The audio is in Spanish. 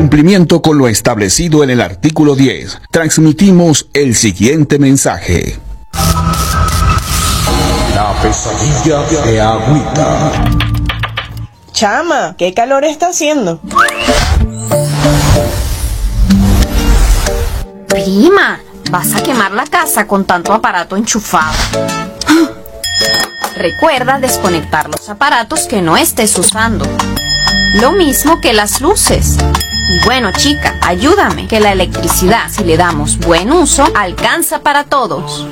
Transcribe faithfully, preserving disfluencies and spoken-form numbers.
cumplimiento con lo establecido en el artículo diez, transmitimos el siguiente mensaje. La pesadilla de Agüita. Chama, ¿qué calor está haciendo? Prima, vas a quemar la casa con tanto aparato enchufado. Recuerda desconectar los aparatos que no estés usando. Lo mismo que las luces. Y bueno, chica, ayúdame, que la electricidad, si le damos buen uso, alcanza para todos.